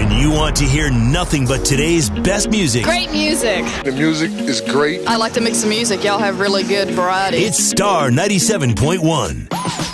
and you want to hear nothing but today's best music. Great music. The music is great. I like to mix the music. Y'all have really good variety. It's Star 97.1.